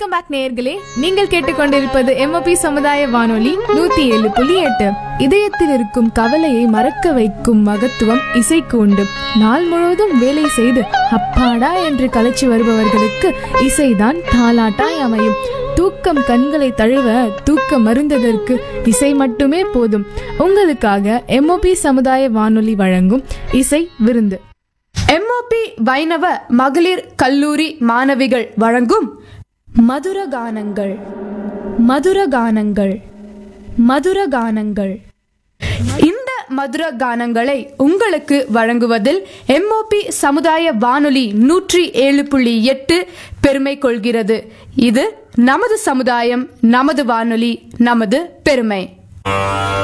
Welcome back நேயர்களே. நீங்கள் கேட்டுக்கொண்டிருப்பது MOP சமுதாய வானொலி 107.8. இதயத்தில் இருக்கும் கவலையை மறக்க வைக்கும் மகத்துவம் இசைக்கு உண்டு. நாள் முழுவதும் வேலை செய்து அப்பாடா என்று கலைச்சு வருபவர்களுக்கு இசைதான் தாலாட்டாய் அமையும். தூக்கம் கண்களை தழுவ தூக்க மருந்ததற்கு இசை மட்டுமே போதும். உங்களுக்காக MOP சமுதாய வானொலி வழங்கும் இசை விருந்து. MOP வைணவ மகளிர் கல்லூரி மாணவிகள் வழங்கும் மதுர கானங்கள். மதுர கானங்கள். மதுர கானங்கள். இந்த மதுர கானங்களை உங்களுக்கு வழங்குவதில் MOP சமுதாய வானொலி 107.8 பெருமை கொள்கிறது. இது நமது சமுதாயம், நமது வானொலி, நமது பெருமை.